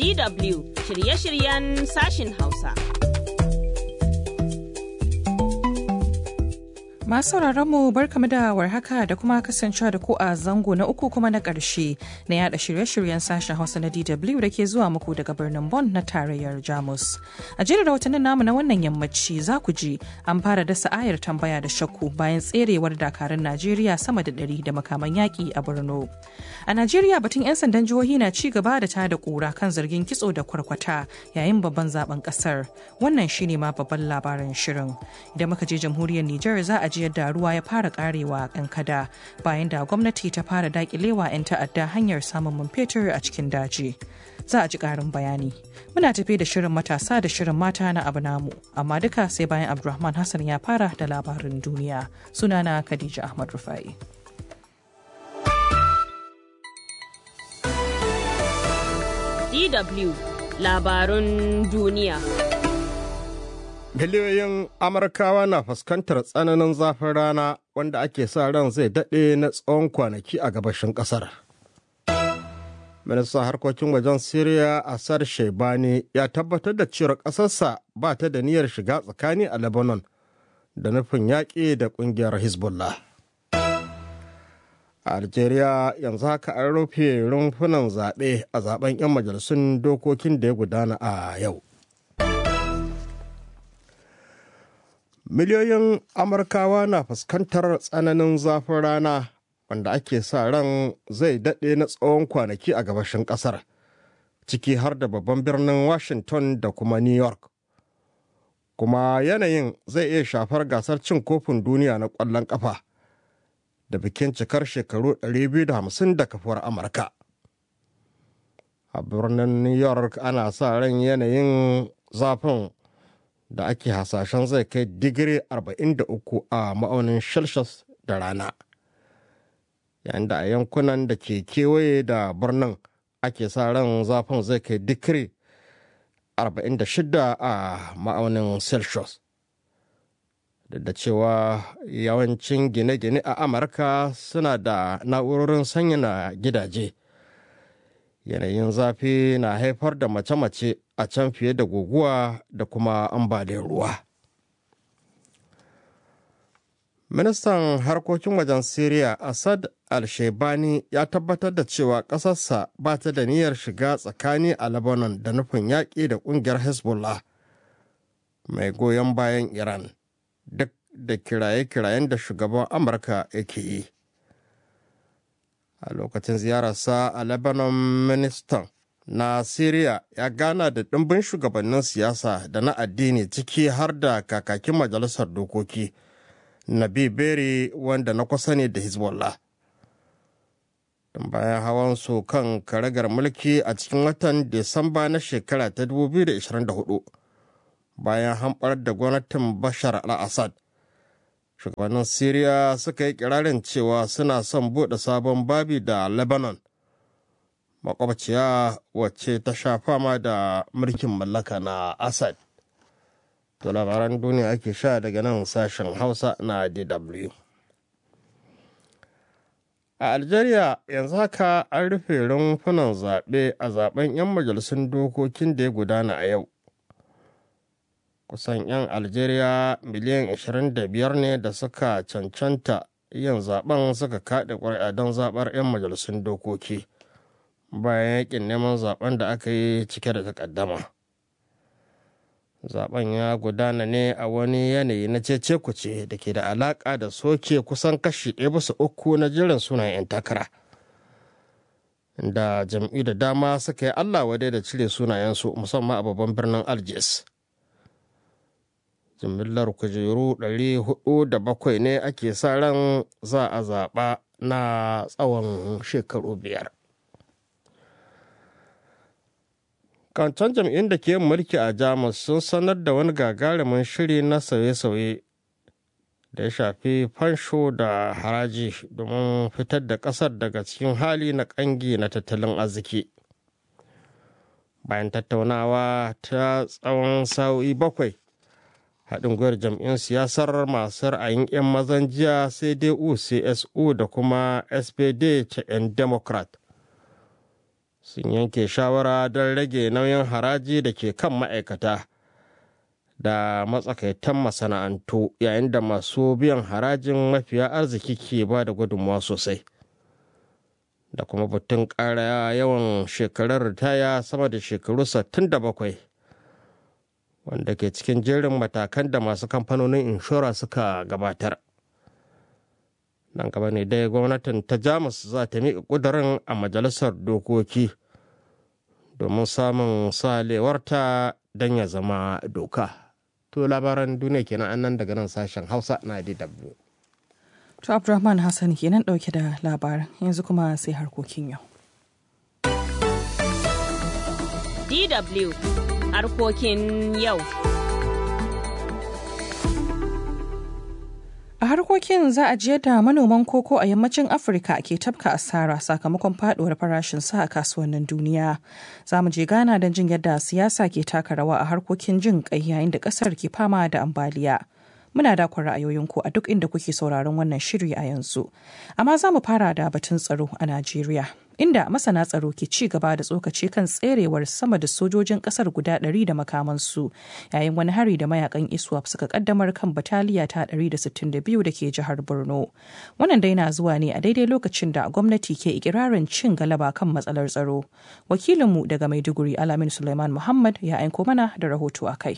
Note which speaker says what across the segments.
Speaker 1: DW shirye-shiryen sashin Hausa.
Speaker 2: Masu mu barkamu da warhaka da kuma kasancewa da ku a zango na uku kuma na ƙarshe na yada shirye-shiryen sashen Hausa na DW da ke zuwa muku daga birnin Bonn na tarayyar Jamus. A jerin rahotannin namu na wannan yammaci za ku ji an fara dasa ayar tambaya da shakku bayan tserewar dakarun Najeriya sama da 100 da makaman yaƙi a Borno. A Najeriya batun 'yan sandan jihohi na ci gaba da tada ƙura kan zargin kitso da kwarkwata yayin babban zaben ƙasar. Wannan shine ma babban labarin shirin. Idan muka je jamhuriyar Nijar za a yadda ruwa ya fara karewa kankada bayan da gwamnati ta fara dakilewa 'yan ta'adda hanyar samun man fetur a cikin daji. Za a ji karin bayani. Muna tafi da shirin matasa da shirin mata na abu namu, amma duka sai bayan Abdulrahman Hassan ya fara da labarin duniya. Sunana Khadija Ahmad Rufai.
Speaker 1: DW labarun duniya.
Speaker 3: Miliyoyin Amurkawa na fuskantar tsananin zafin rana wanda ake sa ran zai daɗe na tsawon kwanaki a gabashin ƙasar. Ministan harkokin wajen Siriya Assad Shaibani ya tabbatar da cewar ƙasarsa ba ta da niyyar shiga tsakani a Lebanon da nufin yaƙi da ƙungiyar Hezbollah. A Algeria yanzu haka an rufe rumfunan zaɓe a zaben 'yan majalisun dokokin da ya gudana a yau. Miliyoyin Amurkawa na fuskantar tsananin zafin rana wanda ake sa ran zai daɗe na tsawon kwanaki a gabashin ƙasar, ciki har da babban birnin Washington da kuma New York. Kuma yanayin zai iya shafar gasar cin kofin duniya na ƙwallon ƙafa da bikin cikar shekaru 250 da kafuwar Amurka. A birnin New York ana sa ran yanayin zafin da ake hasashen zai kai digiri 43 a ma'aunin Celsius da rana, yayin da a yankunan da ke kewaye da birnin ake sa ran zafin zai kai digiri 46 a ma'aunin Celsius. Duk da cewa yawancin gine-gine a Amurka suna da na'urorin sanyaya gidaje, yanayin zafi na haifar da mace-mace a can fiye da guguwa da kuma ambaliyar ruwa. Ministan harkokin wajen Siriya Assad al-Shaibani ya tabbatar da cewa ƙasarsa ba ta da niyyar shiga tsakani a Lebanon da nufin yaƙi da ƙungiyar Hezbollah mai goyon bayan Iran, duk da kiraye-kirayen da shugaban Amurka yake yi. A lokacin ziyararsa a Lebanon, ministan na Siriya ya gana da ɗimbin shugabannin siyasa da na addini, ciki har da kakakin majalisar dokoki Nabi Berri, wanda na kusa ne da Hezbollah. Bayan hawan su kan karagar mulki a cikin watan Disamba na shekara ta 2024, bayan hamɓar da gwamnatin Bashar al-Assad, shugabannin Siriya suka yi kirarin cewa suna son buɗe sabon babi da Lebanon, makwabciya wacce ta sha fama da mulkin mallaka na Assad. To labaran duniya ake sha daga nan sashen Hausa na DW. A Algeria yanzu haka an rufe rumfunan zaɓe a zaben 'yan majalisun dokokin da ya gudana a yau. Kusan 'yan Algeria miliyan 25 ne da suka cancanta yin zaben suka kaɗe ƙuri'a don zaɓar 'yan majalisun dokoki bayan yakin neman zaben da aka yi cike da takaddama. Zaben ya gudana ne a wani yanayi na cece-kuce da ke da alaƙa da soke kusan kashi 1/3 na jiran sunan 'yan takara, da jam'i da dama suka yi Allah wadai da cire sunayensu, musamman a babban birnin Algiers. Jimillar kujeru 407 ne ake sa ran za a zaɓa na tsawon shekaru 5. Kancan jam'iyyun da ke yin mulki a Jamus sun sanar da wani gagarumin shiri na sauye-sauye da ya shafi fansho da haraji domin fitar da ƙasar daga cikin hali na ƙangi na tattalin arziki. Bayan tattaunawa ta tsawon sa'o'i 7, haɗin gwiwar jam'iyyun siyasar masu ra'ayin 'yan mazan jiya CDU, CSU da kuma SPD ta 'yan Democrat sun yanke shawara don rage nauyin haraji da ke kan ma'aikata da matsakaitan masana'antu, yayin da masu biyan harajin mafiya arziki ke ba da gudunmawa sosai. Da kuma batun ƙara yawan shekarun ritaya sama da shekaru 67, wanda ke cikin jerin matakan da masu kamfanonin inshora suka gabatar. Nan gaba ne dai gwamnatin ta Jamus za ta miƙa ƙudurin a majalisar dokoki domin samun salewarta don ya zama doka. To labaran duniya kenan annan daga nan sashen Hausa na DW.
Speaker 2: To Abdulrahman Hassan kenan ɗauke da labaran, yanzu kuma sai harkokin yau.
Speaker 1: DW harkokin yau.
Speaker 2: A harkokin za a ji da manoman koko a yammacin Afirka ke tafka asara sakamakon faduwar farashin sa a kasuwannin duniya. Za mu je Ghana don jin yadda siyasa ke taka rawa a harkokin jin kai yayin da kasar ke fama da ambaliya. Muna dakon ra'ayoyinku a duk inda kuke sauraron wannan shiri a yanzu. Amma za mu fara da batun tsaro a Najeriya, inda masana tsaro ke ci gaba da tsokaci kan tserewar sama da sojojin kasar guda 100 da makamansu, yayin wani hari da mayakan ISWAP suka kaddamar kan bataliya ta 162 da ke jihar Borno. Wannan dai na zuwa ne a daidai lokacin da gwamnati ke ikirarin cin galaba kan matsalar tsaro. Wakilinmu daga Maiduguri, Alamin Suleiman Muhammad, ya aiko mana da rahoto a kai.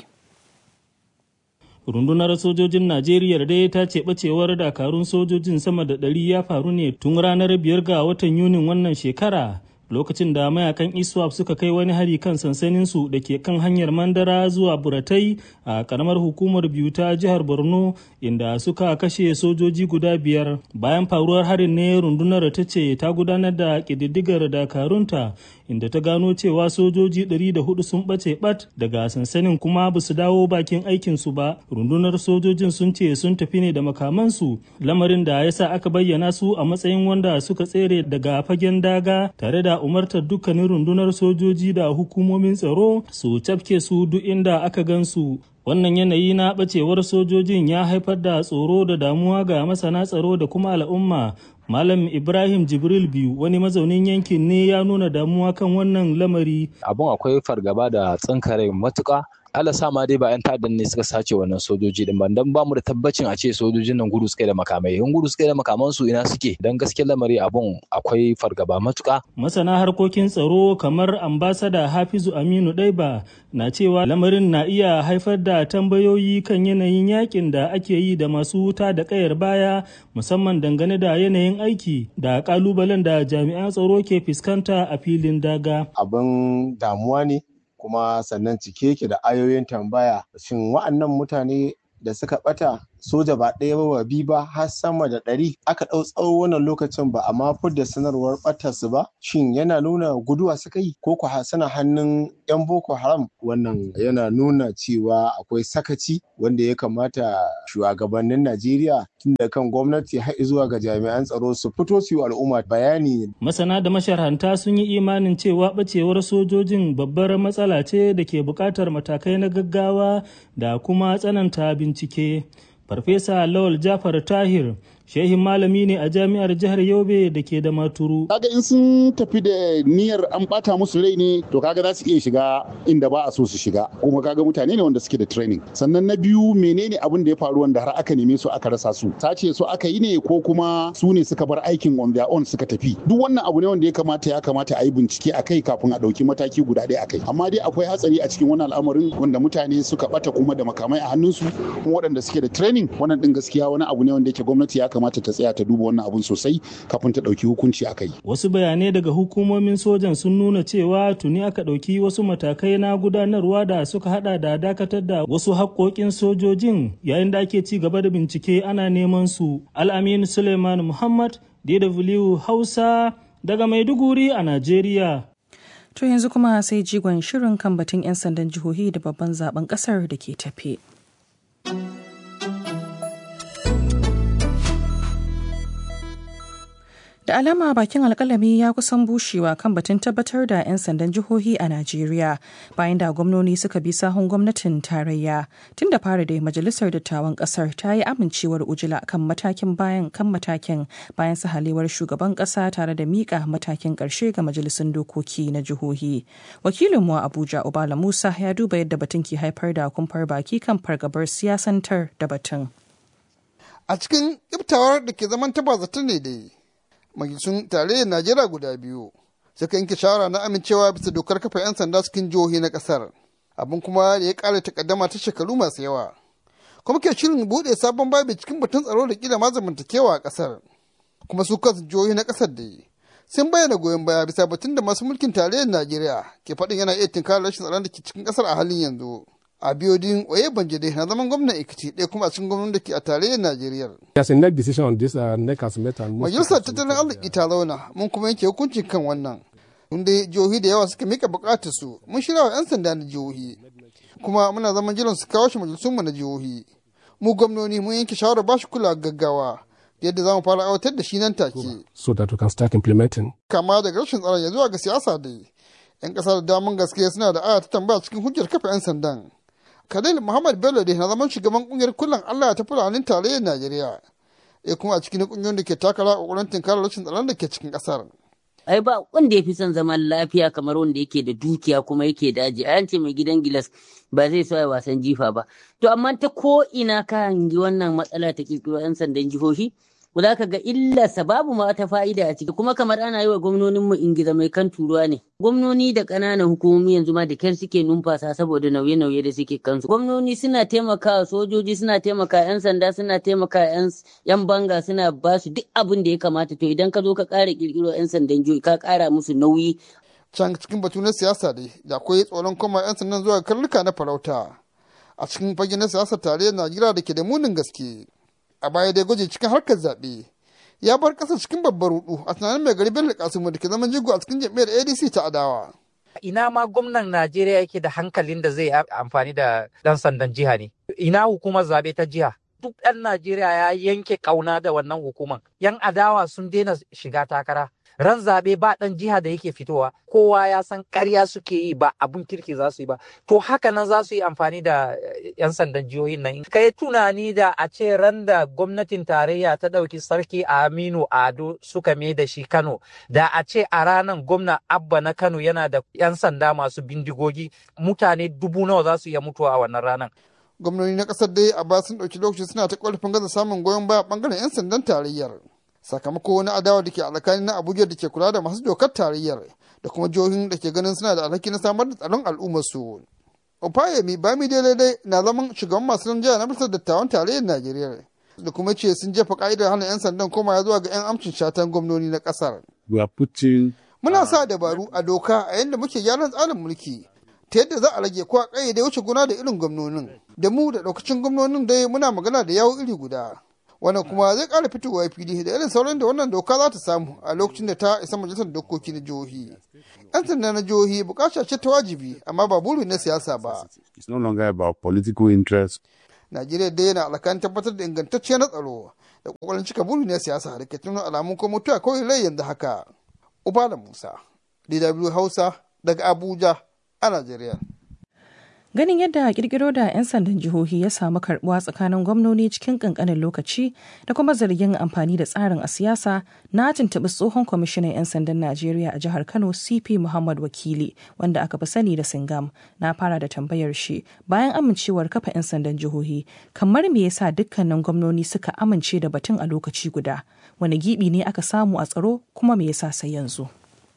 Speaker 4: Rundunar sojojin Najeriya dai ta ce bacewar dakarun sojojin sama da 100 ya faru ne tun ranar 5 ga watan Yunin wannan shekara, lokacin da mayakan ISWAP suka kai wani hari kan sansaninsu da ke kan hanyar Mandara zuwa Buratai a karamar hukumar Biu ta jihar Borno, inda suka kashe sojoji guda 5. Bayan faruwar harin ne rundunar ta ce ta gudanar da ƙididdigar dakarunta, inda ta gano cewa sojoji 104 sun ɓace ɓat daga sansanin kuma ba su dawo bakin aikinsu ba. Rundunar sojojin sun ce sun tafi ne da makamansu, lamarin da ya sa aka bayyana su a matsayin wanda suka tsere daga fagen daga, tare da umartar dukkanin rundunar sojoji da hukumomin tsaro su cafke su duk inda aka gansu. Wannan yanayi na ɓacewar sojojin ya haifar da tsoro da damuwa ga masana tsaro da kuma al'umma. Malam Ibrahim Jibril Biyu, wani mazaunin yankin ne, ya nuna damuwa kan wannan lamari.
Speaker 5: Abun akwai fargaba da tsinkare matuƙa. Allah sa ma dai ba 'yan ta'addan ne suka sace wannan sojoji din ba, dan ba mu da tabbacin a ce sojojin nan gudu suka da makamai. In gudu suka da makaman su ina suke? Dan gaskiyar lamari abun akwai fargaba matuƙa.
Speaker 4: Masana harkokin tsaro kamar ambasada Hafizu Aminu Daiba na cewa lamarin na iya haifar da tambayoyi kan yanayin yakin da ake yi da masu wuta da kayar baya, musamman dangane da yanayin aiki da kalubalen da jami'an tsaro ke fuskanta a filin daga.
Speaker 6: Abin damuwa ne, kuma sannan cike yake da ayoyin tambaya. Shin wa'annan mutane da suka bata soja ba ɗaya ba biyu ba har sama da 100 aka ɗau tsawo wannan lokacin ba a ma da sanarwar ɓatarsu ba? Shin yana nuna guduwa suka yi ko ku suna hannun 'yan Boko Haram? Wannan yana nuna cewa akwai sakaci wanda ya kamata shugabannin Najeriya tun da kan gwamnati har zuwa ga jami'an tsaro su fito su yi al'umma bayani.
Speaker 4: Masana da masharhanta sun yi imanin cewa ɓacewar sojojin babbar matsala ce da ke buƙatar matakai na gaggawa da kuma tsananta bincike. Farfesa Lawal Jafar Tahir shehin malami ne a jami'ar jihar Yobe da ke da Maturu.
Speaker 7: Kaga in sun tafi da niyyar an bata musu rai ne, to kaga za su iya shiga inda ba a so su shiga, kuma kaga mutane ne wanda suke da training. Sannan na biyu, menene abin da ya faru wanda har aka neme su aka rasa su? Sace su aka yi ne ko kuma su ne suka bar aikin on their own suka tafi? Duk wannan abu ne wanda ya kamata a yi bincike a kai kafin a ɗauki mataki guda ɗaya a kai. Amma dai akwai hatsari a cikin wannan al'amarin wanda mutane suka bata kuma da makamai a hannunsu, kuma waɗanda suke da training. Wannan ɗin gaskiya wani abu ne wanda yake gwamnati ya kamata ta tsaya ta duba wannan abun sosai kafin ta ɗauki hukunci a kai.
Speaker 4: Wasu bayanai daga hukumomin sojan sun nuna cewa tuni aka ɗauki wasu matakai na gudanarwa da suka hada da dakatar da wasu haƙoƙin sojojin, yayin da ake ci gaba da bincike ana neman su. Al-Amin Suleiman Muhammad, DW Hausa, daga Maiduguri a Najeriya.
Speaker 2: To yanzu kuma sai jigon shirin kan batun 'yan sandan jihohi da babban zaben ƙasar da ke tafe. Da alama bakin alkalami ya kusan bushewa kan batun tabbatar da 'yan sandan jihohi a Najeriya bayan da gwamnoni suka bi sahun gwamnatin tarayya. Tun da fara dai majalisar dattawan kasar ta yi amincewar ujula kan matakin bayan sahalewar shugaban kasa tare da mika matakin karshe ga majalisun dokoki na jihohi. Wakilinmu a Abuja Ubala Musa ya duba yadda batun ke haifar da kumfar baki kan fargabar siyasantar da batun.
Speaker 8: A cikin iftawar da ke zaman tabazata ne dai. Majalisun tarayyar Najeriya guda biyu suka yanke shawara na amincewa bisa dokar kafa 'yan sanda cikin jihohi na kasar, abin kuma da ya kara takaddama ta shekaru masu yawa, kuma ke shirin bude sabon babi cikin batun tsaro da kila ma zamantakewa a kasar. Kuma su kansu jihohi na kasar da sun bayyana goyon baya bisa batun da masu mulkin tarayyar Najeriya ke faɗin yana iya tinkarar rashin tsaron da ke cikin kasar a halin yanzu. Abiodun Oyebanjide na zaman gwamnan Ekiti ɗaya kuma a cikin gwamnan da ke a tarayyar Najeriya. Majalisar tattalin arziki ta zauna mun kuma yanke hukuncin kan wannan. Tun dai jihohi da yawa suka mika bukatar su mun shirya wa 'yan sanda na jihohi. Kuma muna zaman jiran su kawo shi majalisunmu na jihohi. Mu gwamnoni mun yanke shawarar ba shi kula gaggawa yadda za mu fara aiwatar da shi nan take.
Speaker 9: So that we can start implementing.
Speaker 8: Kama daga rashin tsaron ya zuwa ga siyasa dai. 'Yan ƙasa da daman gaske suna da aya ta tambaya cikin hujjar kafa 'yan sandan. Khalil Muhammad Bello da na zaman shugaban kungiyar kullum Allah ta fulanin tarayyar Najeriya. Ya kuma a cikin kungiyoyin da ke takara a ƙoƙarin tinkarar rashin tsaron da ke cikin ƙasar.
Speaker 10: Ai ba wanda ya fi son zaman lafiya kamar wanda yake da dukiya kuma yake daji. A yance mai gidan gilas ba zai so ya wasan jifa ba. To amma ta ko ina ka hangi wannan matsala ta kirkiro 'yan sandan jihohi. Za ka ga illarsa babu ma wata fa'ida a ciki kuma kamar ana yi wa gwamnoninmu ingiza mai kan turuwa ne. Gwamnoni da ƙananan hukumomi yanzu ma da kyar suke numfasa saboda nauye-nauye da suke kansu. Gwamnoni suna taimakawa sojoji, suna taimaka 'yan sanda, suna taimaka 'yan banga, suna ba su duk abin da ya kamata. To idan ka zo ka ƙara ƙirƙiro 'yan sandan jihohi ka ƙara musu nauyi.
Speaker 8: Can cikin batu na siyasa dai da akwai tsoron koma 'yan sandan zuwa karnuka na farauta. A cikin fage na siyasar tarayyar Najeriya da ke da munin gaske. A baya dai gwaji cikin harkar zaɓe ya bar ƙasa cikin babbar rudu a tunanin mai gari Bello Kasimu da ke zaman jigo a cikin jam'iyyar ADC ta adawa.
Speaker 11: Ina ma gwamnan Najeriya yake da hankalin da zai amfani da ɗan sandan jiha ne. Ina hukumar zaɓe ta jiha. Duk ɗan Najeriya ya yanke ƙauna da wannan hukumar. 'Yan adawa sun daina shiga takara. Ran zaɓe ba ɗan jiha da yake fitowa, kowa ya san ƙarya suke yi ba abun kirki za su yi ba. To haka nan za su yi amfani da 'yan sandan jihohin nan. Ka yi tunani da a ce ran da gwamnatin tarayya ta ɗauki sarki Aminu Ado suka mai da shi Kano, da a ce a ranar gwamna Abba na Kano yana da 'yan sanda masu bindigogi, mutane 1000 nawa za su iya mutuwa a wannan ranar.
Speaker 8: Gwamnoni na ƙasar dai a ba sun ɗauki lokaci suna ta ƙwarfin gaza samun goyon baya ɓangaren 'yan sandan tarayyar. Sakamako wani adawa da ke alakani na Abuja da ke kula da masu dokar tarayyar da kuma jihohin da ke ganin suna da alhaki na samar da tsaron al'ummarsu. Opayemi Bami daidai na zaman shugaban masu rinjaya na majalisar dattawan tarayyar Najeriya da kuma ce sun jefa ka'idar hana 'yan sandan koma zuwa ga 'yan amcin shatan gwamnoni na kasar. Muna sa dabaru a doka a yadda muke gyaran tsarin mulki ta yadda za a rage ko a ƙayyade wuce gona da irin gwamnonin. Da mu da ɗaukacin gwamnonin dai muna magana da yawo iri guda. Wannan kuma zai ƙara fitowa fili da irin sauran da wannan doka za ta samu a lokacin da ta isa majalisar dokoki na jihohi. 'Yan sanda na jihohi bukata ce ta wajibi amma ba buri na siyasa ba.
Speaker 9: It's no longer about political interest.
Speaker 8: Najeriya dai yana alakanin tabbatar da ingantacciyar na tsaro da kokarin cika buri na siyasa da ke tunan alamun ko mutuwa kawai rai yanzu haka. Ubala Musa, DW Hausa daga Abuja a Najeriya.
Speaker 2: Ganin yadda kirkiro da 'yan sandan jihohi ya samu karbuwa tsakanin gwamnoni cikin kankanin lokaci da kuma zargin amfani da tsarin a siyasa, na tuntuɓi tsohon kwamishinan 'yan sandan Najeriya a jihar Kano CP Muhammad Wakili wanda aka fi sani da Singam. Na fara da tambayar shi bayan amincewar kafa 'yan sandan jihohi, kamar me yasa dukkanin gwamnoni suka amince da batun a lokaci guda? Wani gibi ne aka samu a tsaro kuma me yasa sai yanzu?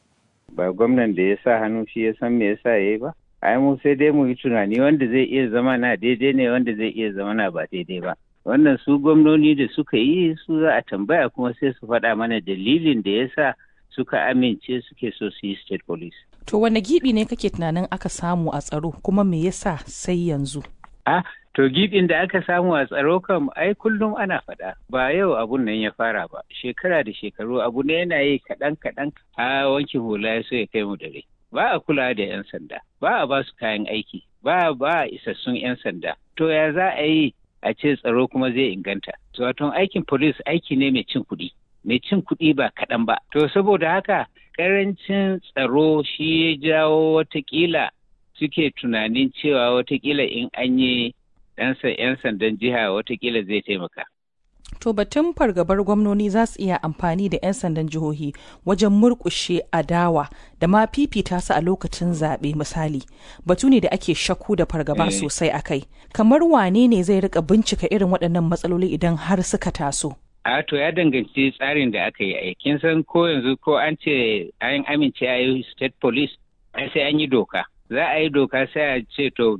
Speaker 12: Ba gwamnan da ya sa hannu shi ya san me yasa yayi ba. Ai mu sai dai mu yi tunani wanda zai iya zama na daidai ne wanda zai iya zama na ba daidai ba. Wannan su gwamnoni da suka yi su za a tambaya kuma sai su faɗa mana dalilin da ya sa suka amince suke so su yi state police.
Speaker 2: To wanne gibi ne kake tunanin aka samu a tsaro kuma me yasa sai yanzu?
Speaker 12: To gibin da aka samu a tsaro kam ai kullum ana faɗa ba yau abun nan ya fara ba, shekara da shekaru abu ne yana yi kaɗan a wankin hula ya so ya kai mu dare. Ba a kula da 'yan sanda, ba a ba su kayan aiki, ba a isassun 'yan sanda. To ya za a yi a ce tsaro kuma zai inganta? Wato aikin police aiki ne mai cin kuɗi. mai cin kuɗi ba kaɗan ba. To saboda haka ƙarancin tsaro shi ya jawo watakila suke tunanin cewa watakila in an yi 'yan sandan jiha watakila zai taimaka.
Speaker 2: To batun fargabar gwamnoni za su iya amfani da 'yan sandan jihohi wajen murƙushe adawa da ma fifita su a lokacin zaɓe misali. Batu ne da ake shakku da fargaba sosai a kai. Kamar wane ne zai rika bincika irin waɗannan matsaloli idan har suka taso?
Speaker 12: A to ya danganci tsarin da aka yi. Kin san ko yanzu ko an ce an amince a yi state police sai an yi doka. Za a yi doka sai a ce to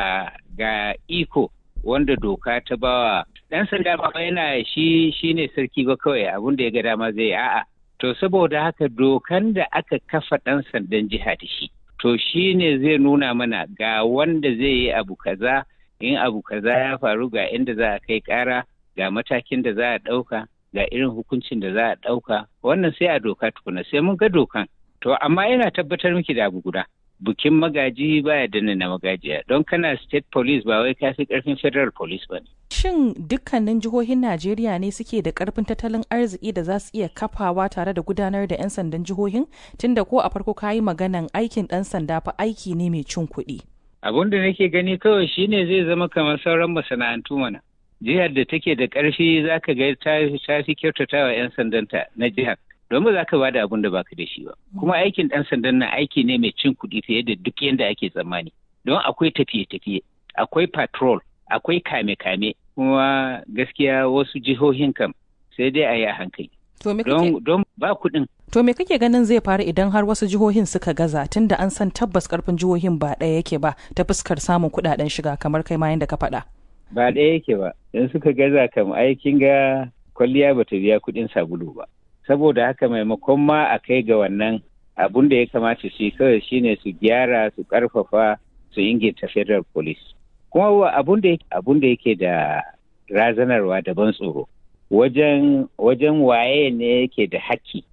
Speaker 12: ga iko wanda doka ta bawa ɗan sanda ba yana shi ne sarki ba kawai abin da ya ga dama zai a'a. To saboda haka dokan da aka kafa ɗan sandan jiha da shi to shi ne zai nuna mana ga wanda zai yi abu kaza in abu kaza ya faru ga inda za a kai ƙara ga matakin da za a ɗauka ga irin hukuncin da za a ɗauka wannan sai a doka tukuna sai mun ga dokan. To amma yana tabbatar miki da abu guda. Bukin magaji baya danna na magajiya don kana state police ba wai ka fi karfin federal police ba ne.
Speaker 2: Shin dukkanin jihohin Najeriya ne suke da karfin tattalin arziki da za su iya kafawa tare da gudanar da 'yan sandan jihohin? Tunda ko a farko ka yi maganan aikin ɗan sanda fa aiki ne mai cin kuɗi.
Speaker 12: Abin da nake gani kawai shine zai zama kamar sauran masana'antu mana. Jihar da take da ƙarfi za ka ga ta fi kyautatawa 'yan sandanta na jihar. Don ba za ka ba da abin da baka da shi ba. Kuma aikin ɗan sandan na aiki ne mai cin kuɗi fiye da duk yadda ake tsammani. Don akwai tafiye-tafiye, akwai patrol, akwai kame-kame, kuma gaskiya wasu jihohin kam sai dai a yi a hankali. Don ba kuɗin.
Speaker 2: To me kake ganin zai faru idan har wasu jihohin suka gaza tunda an san tabbas karfin jihohin ba ɗaya yake ba ta fuskar samun kuɗaɗen shiga kamar kai ma yadda ka faɗa.
Speaker 12: Ba ɗaya yake ba. In suka gaza kam aikin ga kwalliya bata biya kuɗin sabulu ba. Saboda haka maimakon ma a kai ga wannan abun da ya kamata shi kawai shine su gyara su karfafa su inganta federal police. Kuma abun da yake da razanarwa da ban tsoro wajen waye ne yake da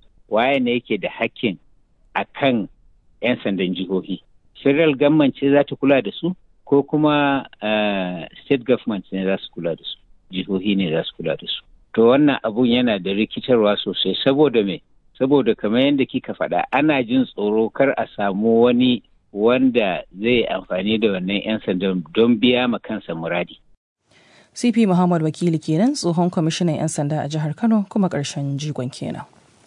Speaker 12: hakkin a kan 'yan sandan jihohi. Federal government ce za ta kula da su ko kuma state government ne za su kula da su, jihohi ne za su kula da su. To wannan abun yana da rikitarwa sosai saboda me? Saboda kamar yadda kika faɗa ana jin tsoro kar a samu wani wanda zai amfani da wannan 'yan sandan don biya ma kansa muradi.
Speaker 2: CP Muhammad Wakili kenan tsohon kwamishinan 'yan sanda a jihar Kano kuma ƙarshen jigon kenan.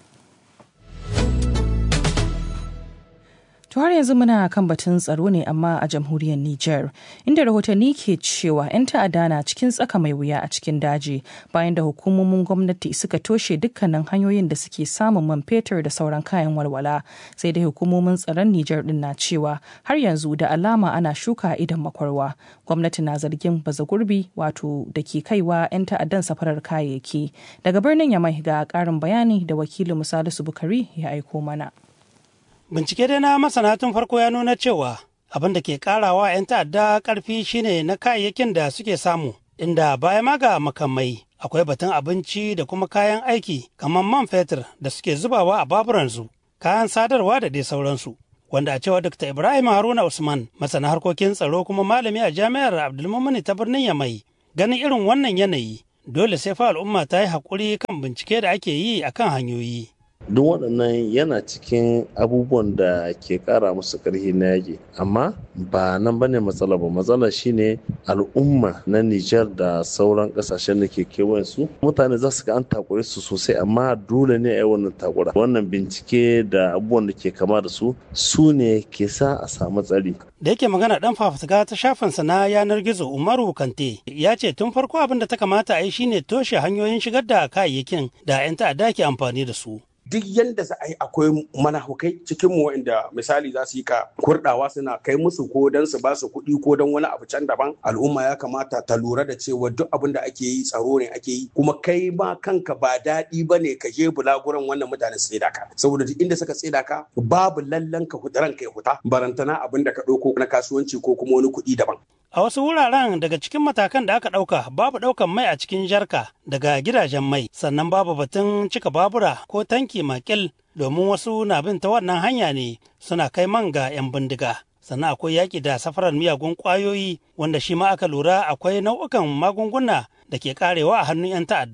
Speaker 2: To har yanzu muna kan batun tsaro ne amma a jamhuriyar Nijar, inda rahotanni ke cewa 'yan ta'adda na cikin tsaka mai wuya a cikin daji bayan da hukumomin gwamnati suka toshe dukkanin hanyoyin da suke samun man fetur da sauran kayan walwala. Sai dai hukumomin tsaron Nijar din na cewa har yanzu da alama ana shuka idan makwarwa. Gwamnati na zargin baza gurbi wato da ke kaiwa 'yan ta'addan safarar kayayyaki. Daga birnin Yamai ga ƙarin bayani da wakilin Salisu Bukari ya aiko mana.
Speaker 13: Bincike dai na masana tun farko ya nuna cewa abin da ke karawa 'yan ta'adda karfi shine na kayayyakin da suke samu, inda baya ma ga makamai akwai batun abinci da kuma kayan aiki kamar man fetur da suke zubawa a baburansu, kayan sadarwa da dai sauransu. Wanda a cewa Dr. Ibrahim Haruna Usman, masana harkokin tsaro kuma malami a jami'ar Abdulmumuni ta birnin Yamai, ganin irin wannan yanayi dole sai fa al'umma ta yi haƙuri kan bincike da ake yi akan hanyoyi.
Speaker 14: Duk waɗannan yana cikin abubuwan da ke ƙara musu ƙarfi na yaƙi, amma ba nan bane matsala ba. Matsala shine al'umma na Nijar da sauran ƙasashen da ke kewayen su, mutane za su ga an takure su sosai, amma dole ne a yi wannan takura. Wannan bincike da abubuwan da ke kama da su ne ke sa a samu tsari.
Speaker 13: Da yake magana ɗan fafutuka ta shafinsa na yanar gizo Umaru Kante ya ce tun farko abin da ta kamata a yi shine toshe hanyoyin shigar da kayayyakin da 'yan ta'adda ke amfani da su.
Speaker 15: Duk yadda za a yi akwai manahukai cikin mu wanda misali za su yi ka kurdawa suna kai musu ko don su ba su kuɗi ko don wani abu can daban. Al'umma ya kamata ta lura da cewa duk abin da ake yi tsaro ne ake yi, kuma kai ma kanka ba daɗi ba ne ka je bulaguran wannan mutanen su tseda ka, saboda duk inda suka tseda ka babu lallan ka hudaran kai huta barantana abin da ka ɗauko na kasuwanci ko kuma wani kuɗi daban.
Speaker 13: A wasu wuraren daga cikin matakan da aka ɗauka babu ɗaukan mai a cikin jarka daga gidajen mai, sannan babu batun cika babura ko tanki makil domin wasu na bin ta wannan hanya ne suna kai man ga 'yan bindiga. Sannan akwai yaƙi da safarar miyagun ƙwayoyi wanda shi ma aka lura akwai nau'ukan magunguna da ke ƙarewa a hannun 'yan ta'adda.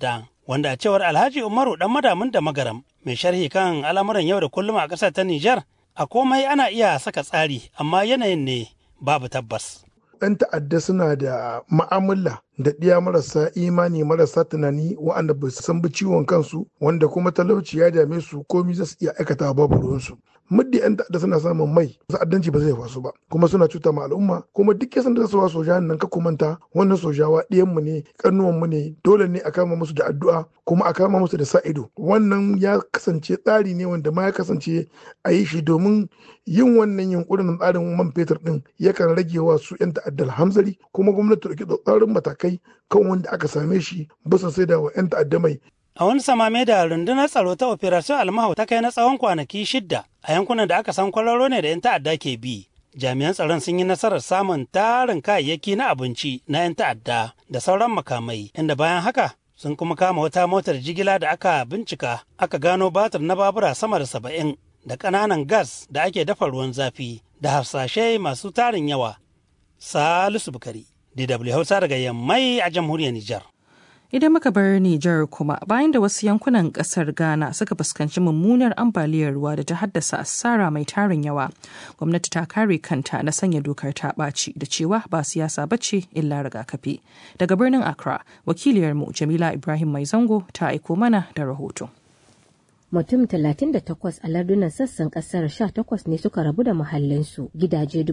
Speaker 13: wanda a cewar Alhaji Umaru dan madamin da magaram mai sharhi kan al'amuran yau da kullum a ƙasar ta Nijar, a komai ana iya saka tsari amma yanayin ne babu tabbas.
Speaker 16: 'Yan ta'adda suna da ma'amala da ɗiya marasa imani marasa tunani wa'anda ba su san bi ciwon kansu wanda kuma talauci ya dame su komi za su iya aikata babu ruwansu. Muddi 'yan ta'adda suna samun mai ta'addanci ba zai fasu ba kuma suna cuta ma al'umma kuma duk yasan da su wa sojawan nan ka kumanta wannan sojawa ɗiyanmu ne ƙannuwanmu ne dole ne a kama musu da addu'a kuma a kama musu da sa ido. Wannan ya kasance tsari ne wanda ma ya kasance a yi shi domin yin wannan yunkurin tsarin man fetur ɗin yakan rage wa su 'yan ta'addar hamzari kuma gwamnati da ke tsarin matakai kan wanda aka same shi bisa sai da wa 'yan ta'adda mai.
Speaker 13: A wani samame da rundunar tsaro ta Operation Almahau ta kai na tsawon kwanaki 6 a yankunan da aka san kwararo ne da 'yan ta'adda ke bi. Jami'an tsaron sun yi nasarar samun tarin kayayyaki na abinci na 'yan ta'adda da sauran makamai, inda bayan haka sun kuma kama wata motar jigila da aka bincika aka gano batir na babura sama da 70 da ƙananan gas da ake dafa ruwan zafi da harsashe masu tarin yawa. Salisu Bukari, DW Hausa daga Yammai a jamhuriyar Nijar.
Speaker 2: Idan muka bar Nijar kuma bayan da wasu yankunan kasar Ghana suka fuskanci mummunar ambaliyar ruwa da ta haddasa asara mai tarin yawa, gwamnati ta kare kanta na sanya dokar ta ɓaci da cewa ba siyasa bace illa rigakafi. Daga birnin Accra, wakiliyarmu Jamila Ibrahim Mai Zango ta aiko mana da rahoto.
Speaker 17: Mutum 38 a lardunan sassan kasar 18 ne suka rabu da muhallinsu, gidaje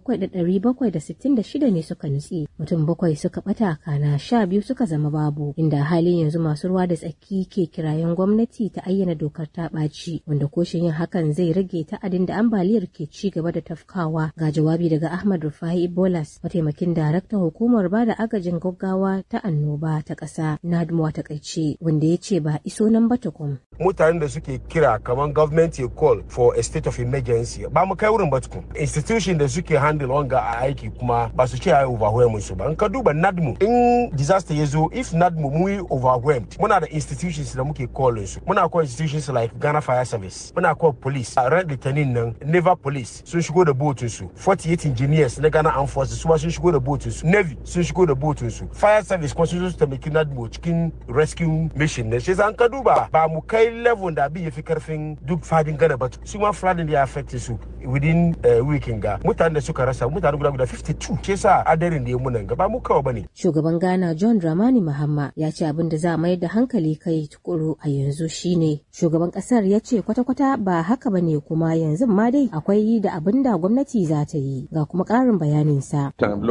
Speaker 17: 7,766 ne suka nutse, mutum 7 suka bata kana 12 suka zama babu, inda halin yanzu masu ruwa da tsaki ke kirayen gwamnati ta ayyana dokar ta ɓaci, wanda koshin yin hakan zai rage ta'adin da ambaliyar ke ci gaba da tafkawa. Ga jawabi daga Ahmad Rufai Bolas, mataimakin daraktan hukumar bada agajin gaggawa ta annoba ta ƙasa NADMO ta takaice, wanda ya ce ba iso nan ba tukun.
Speaker 18: Mutanen da suke kira kamar government ya call for a state of emergency ba mu kai wurin ba tukun. Institution da suke handle wanga a aiki kuma ba su ce ai overwhelm su ba. In ka duba NADMO in disaster ya zo, if NADMO mu yi overwhelmed, muna da institutions da muke call su. Muna call institutions like Ghana Fire Service, muna call police, Red Lieutenant nan, Naval Police sun shigo da boatun su, 48 engineers na Ghana Armed Forces su sun shigo da boatun su, Navy sun shigo da boatun su, Fire Service kuma sun zo su taimaki NADMO cikin rescue mission ne. Shi an ka duba ba mu kai level da bi ya fi karfin duk fadin Ghana ba. Su ma flooding ya affect su within weekend ga mutanen da suka rasa mutane guda 52. Shi yasa adarin da ya munan gaba mu kawai bane.
Speaker 17: Shugaban Ghana John Dramani Mahama ya ce abin da za a mayar da hankali kai tukuru a yanzu shine shugaban kasar ya ce kwata-kwata ba haka bane kuma yanzu ma dai akwai da abin da gwamnati za ta yi. Ga kuma ƙarin bayanin sa.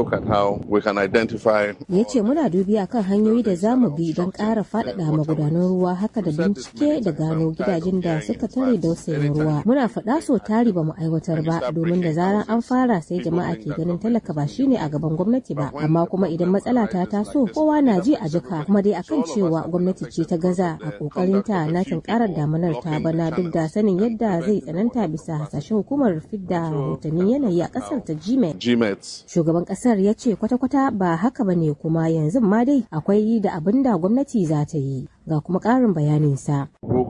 Speaker 17: Ya ce muna dubi akan hanyoyi da za mu bi don ƙara faɗaɗa magudanan ruwa haka da bincike da gano gidajen da suka tare dausayin ruwa. Muna faɗa so tari ba mu aiwatar ba domin da zaran an fara sai jama'a ke ganin talaka ba shine a gaban gwamnati ba, amma kuma idan matsala ta taso kowa na ji a jika, kuma dai akan cewa gwamnati ce ta gaza a kokarin ta na tunkarar damanar ta bana duk da sanin yadda zai tsananta bisa hasashen hukumar fidda rahotannin yanayi a kasar ta GMET. Shugaban kasar ya ce kwata-kwata ba haka bane kuma yanzu ma dai akwai da abin da gwamnati za ta yi. Ga kuma ƙarin bayaninsa.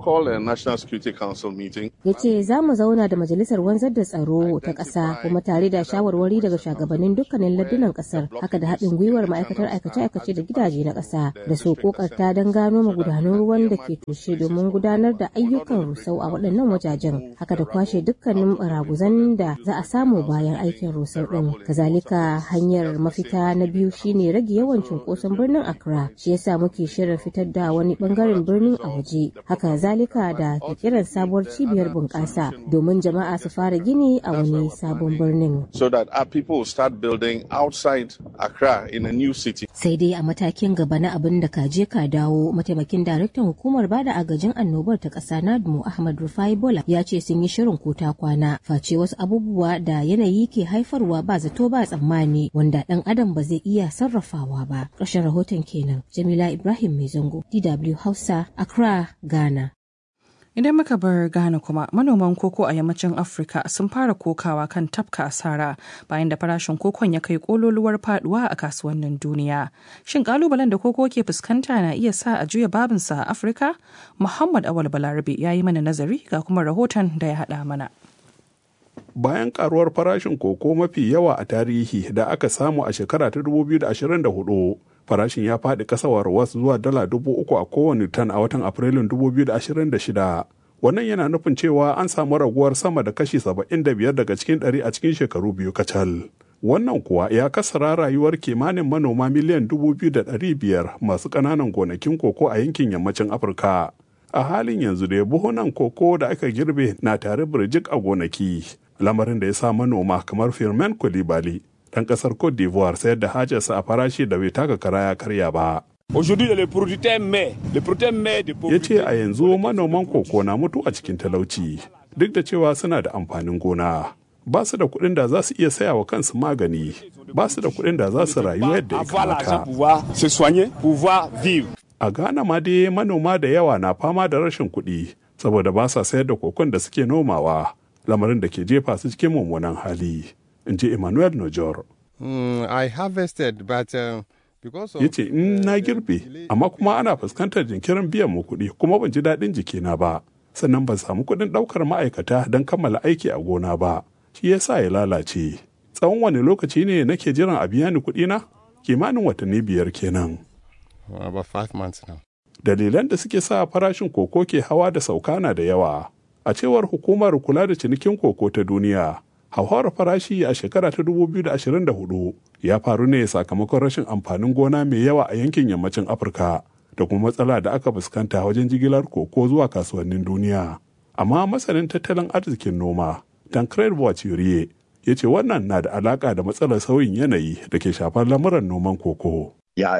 Speaker 17: Ya ce za mu zauna da Majalisar Wanzar da Tsaro ta ƙasa kuma tare da shawarwari daga shugabannin dukkanin lardunan ƙasar, haka da haɗin gwiwar ma'aikatar aikace-aikace da gidaje na ƙasa da su ƙoƙarta don gano magudanan ruwan da ke toshe domin gudanar da ayyukan rusau a waɗannan wajajen, haka da kwashe dukkanin baraguzan da za a samu bayan aikin rusau ɗin. Kazalika hanyar mafita na biyu shine rage yawan cunkoson birnin Accra, shi yasa muke shirin fitar da wani bangaren birnin a waje, haka zalika da kiran sabuwar cibiyar bunƙasa domin jama'a su fara gini a wani sabon birnin.
Speaker 19: So that our people will start building outside Accra in a new city.
Speaker 17: Sai dai a matakin gaba na abin da kaje ka dawo, mataimakin daraktan hukumar bada agajin annobar ta ƙasa NADMO Ahmad Rufai Bola ya ce sun yi shirin kota kwana face wasu abubuwa da yanayi ke haifarwa ba zato ba tsammani wanda ɗan adam ba zai iya sarrafawa ba. Ƙarshen rahoton kenan. Jamila Ibrahim Mai Zango, DW Hausa, Accra, Ghana.
Speaker 2: Idan muka bar Ghana kuma manoman koko a yammacin Afirka sun fara kokawa kan tafka asara bayan da farashin kokon ya kai kololuwar faduwa a kasuwannin duniya. Shin kalubalen da koko ke fuskanta na iya sa a juya babinsa a Afirka? Muhammad Awal Balarabe ya yi mana nazari ga kuma rahoton da ya haɗa mana.
Speaker 9: Bayan karuwar farashin koko mafi yawa a tarihi da aka samu a shekara ta 2024, farashin ya faɗi ƙasawar wasu zuwa dala 3,000 a kowane tan a watan Afrilun 2026. Wannan yana nufin cewa an samu raguwar sama da kashi 75 daga cikin 100 a cikin shekaru biyu kacal. Wannan kuwa ya kasara rayuwar kimanin manoma miliyan 2,500 masu ƙananan gonakin koko a yankin yammacin Afirka. A halin yanzu da buhunan koko da aka girbe na tare birjik a gonaki, lamarin da ya sa manoma kamar Firmin Koulibaly ɗan ƙasar Cote d'Ivoire sayar da hajarsa a farashi da bai taka kara ya karya ba. Ya ce a yanzu manoman koko na mutu a cikin talauci, duk da cewa suna da amfanin gona. Ba su da kuɗin da za su iya saya wa kansu magani, ba su da kuɗin da za su rayu yadda ya kamata. A Ghana ma dai manoma da yawa na fama da rashin kuɗi, saboda ba sa sayar da kokon da suke nomawa, lamarin da ke jefa su cikin mummunan hali. In ji Emmanuel Nojor.
Speaker 3: I harvested, but
Speaker 9: ya ce in na girbe, amma kuma ana fuskantar jinkirin biyan mu kuɗi kuma ban ji daɗin jikina ba, sannan ban samu kuɗin ɗaukar ma'aikata don kammala aiki a gona ba, shi ya sa ya lalace. Tsawon wani lokaci ne nake jiran a biya ni kuɗina? Kimanin watanni 5 kenan.
Speaker 3: About 5 months now.
Speaker 9: Dalilan da suke sa farashin koko ke hawa da sauka na da yawa. A cewar hukumar kula da cinikin koko ta duniya, hauhawar farashi a shekara ta 2024 ya faru ne sakamakon rashin amfanin gona mai yawa a yankin yammacin Afirka da kuma matsala da aka fuskanta wajen jigilar koko zuwa kasuwannin duniya. Amma masanin tattalin arzikin noma, Tancred Voiturier, ya ce wannan na da alaka da matsalar sauyin yanayi da ke shafar lamuran noman koko.
Speaker 20: Ya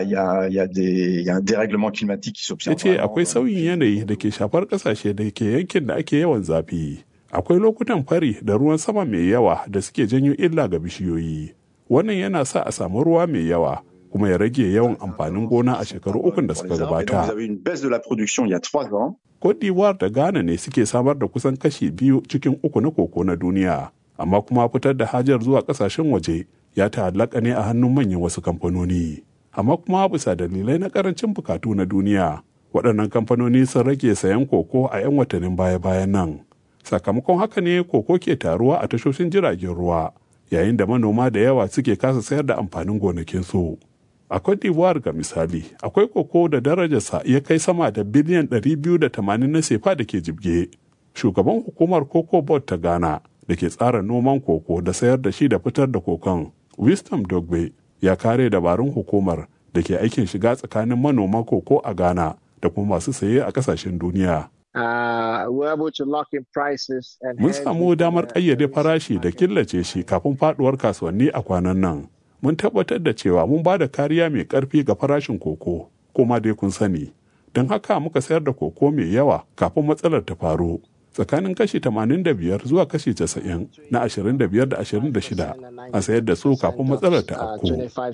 Speaker 9: ce akwai sauyin yanayi da ke shafar kasashe da ke yankin da ake yawan zafi. Akwai lokutan fari da ruwan sama mai yawa da suke janyo illa ga bishiyoyi. Wannan yana sa a samu ruwa mai yawa kuma ya rage yawan amfanin gona a shekaru 3 da suka gabata. Cote d'Ivoire da Ghana ne suke samar da kusan kashi 2 cikin 3 na koko na duniya, amma kuma fitar da hajar zuwa kasashen waje ya ta'allaka ne a hannun manyan wasu kamfanoni. Amma kuma bisa dalilai na karancin bukatu na duniya, waɗannan kamfanoni sun rage sayan koko a 'yan watannin baya-bayan nan. Sakamakon haka ne koko ke taruwa a tashoshin jiragen ruwa, yayin da manoma da yawa suke kasa sayar da amfanin gonakinsu. A Cote d'Ivoire ga misali, akwai koko da darajarsa ya kai sama da biliyan 280 na sefa da ke jibge. Shugaban hukumar Cocoa Board ta Ghana da ke tsara noman koko da sayar da shi da fitar da kokon, Wisdom Dogbe, ya kare dabarun hukumar da ke aikin shiga tsakanin manoman koko a Ghana da kuma masu saye a kasashen duniya. Mun samu damar ƙayyade farashi da killace shi kafin faduwar kasuwanni a kwanan nan. Mun tabbatar da cewa mun ba da kariya mai ƙarfi ga farashin koko, kuma dai kun sani. Don haka muka sayar da koko mai yawa kafin matsalar ta faru. Tsakanin kashi 85 zuwa kashi 90 na 25 da 26 a sayar da su kafin matsalar ta afku.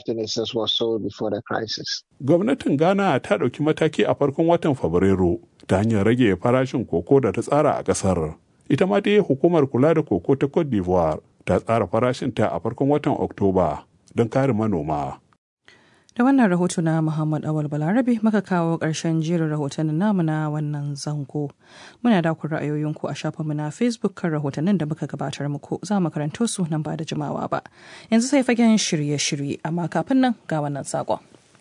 Speaker 9: Gwamnatin Ghana ta ɗauki mataki a farkon watan Fabrairu ta hanyar rage farashin koko da ta tsara a ƙasar. Ita ma dai hukumar kula da koko ta Cote d'Ivoire ta tsara farashinta a farkon watan Oktoba don kare manoma.
Speaker 2: Da wannan rahoto na Muhammad Awal Balarabe muka kawo ƙarshen jerin rahotannin namu na wannan zango. Muna da ku ra'ayoyinku a shafinmu na Facebook kan rahotannin da muka gabatar muku, za mu karanto su nan ba da jimawa ba. Yanzu sai fagen shirye-shirye, amma kafin nan ga wannan saƙon.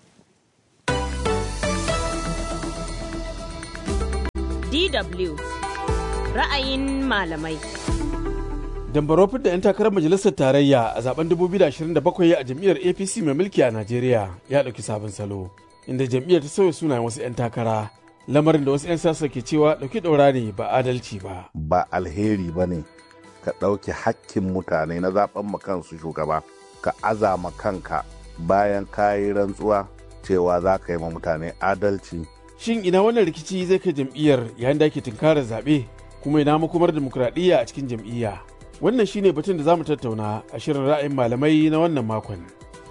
Speaker 1: DW ra'ayin malamai.
Speaker 21: Dambaro da 'yan takarar majalisar tarayya a zaben 2027 a jam'iyyar APC mai mulki a Najeriya ya ɗauki sabon salo, inda jam'iyyar ta sauya sunayen wasu 'yan takara, lamarin da wasu 'yan siyasa ke cewa ɗauki ɗaura ne ba adalci ba.
Speaker 22: Ba alheri ba ne ka ɗauki hakkin mutane na zaben kansu shugaba, ka azama kanka bayan ka yi rantsuwa cewa za ka yi ma mutane adalci.
Speaker 21: Shin ina wannan rikici zai kai jam'iyyar yayin da ake tunkarar zaɓe, kuma ina makomar dimokuraɗiyya a cikin jam'iyya? Wannan shine batun da za mu tattauna a shirin ra'ayin malamai na wannan makon.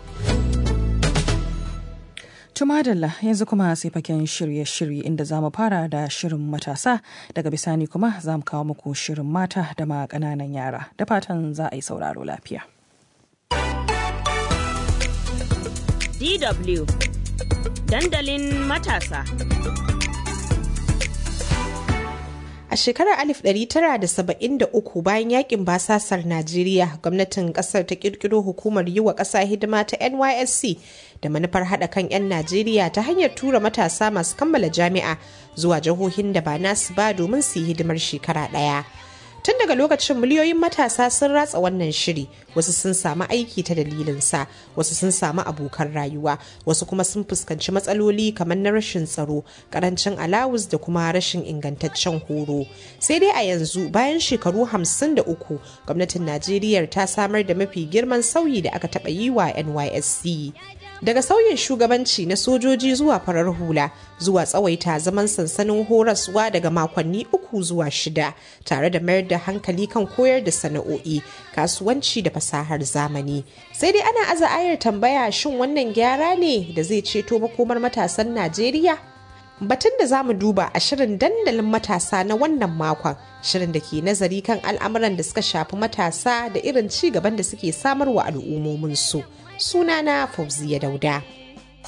Speaker 2: Tumadalla yanzu kuma sai faken shirye-shirye inda za mu fara da shirin matasa, daga bisani kuma za mu kawo muku shirin mata da ma ƙananan yara, da fatan za a yi sauraro lafiya.
Speaker 1: DW dandalin matasa.
Speaker 5: A shekarar 1973 bayan yakin basasar Najeriya, gwamnatin kasar ta kirkiro hukumar yi wa ƙasa hidima ta NYSC da manufar haɗa kan 'yan Najeriya ta hanyar tura matasa masu kammala jami'a zuwa jihohin da ba nasu ba domin su yi hidimar shekara ɗaya. Tun daga lokacin miliyoyin matasa sun ratsa wannan shiri, wasu sun samu aiki ta dalilinsa, wasu sun samu abokan rayuwa, wasu kuma sun fuskanci matsaloli kamar na rashin tsaro, karancin alawus da kuma rashin ingantaccen horo. Sai dai a yanzu bayan shekaru 53, gwamnatin Najeriya ta samar da mafi girman sauyi da aka taɓa yi wa NYSC. Daga sauyin shugabanci na sojoji zuwa farar hula zuwa tsawaita zaman sansanin horaswa daga makonni 3 zuwa 6 tare da mayar da hankali kan koyar da sana'o'i, kasuwanci da fasahar zamani. Sai dai ana aza ayar tambaya, shin wannan gyara ne da zai ceto makomar matasan Najeriya? Batun da za mu duba a shirin dandalin matasa na wannan makon, shirin da ke nazari kan al'amuran da suka shafi matasa da irin ci gaban da suke samarwa al'ummominsu. Sunana Fauziya Dauda.